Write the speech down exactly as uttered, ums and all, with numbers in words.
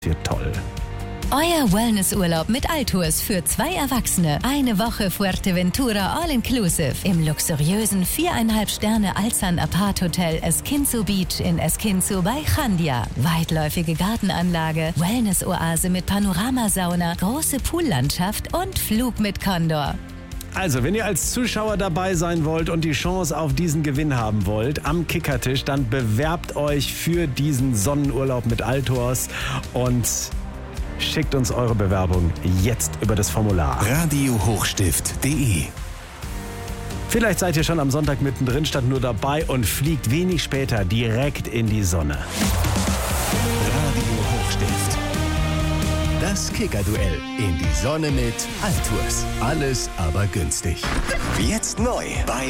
Wird toll. Euer Wellnessurlaub mit Altours für zwei Erwachsene. Eine Woche Fuerteventura All-Inclusive im luxuriösen viereinhalb Sterne Alzan Apart Hotel Esquinzo Beach in Esquinzo bei Chandia. Weitläufige Gartenanlage, Wellnessoase mit Panoramasauna, große Poollandschaft und Flug mit Condor. Also, wenn ihr als Zuschauer dabei sein wollt und die Chance auf diesen Gewinn haben wollt am Kickertisch, dann bewerbt euch für diesen Sonnenurlaub mit Altours und schickt uns eure Bewerbung jetzt über das Formular. radio hochstift punkt de. Vielleicht seid ihr schon am Sonntag mittendrin, statt nur dabei und fliegt wenig später direkt in die Sonne. Radio Hochstift. Das Kickerduell in die Sonne mit Altours. Alles aber günstig. Jetzt neu bei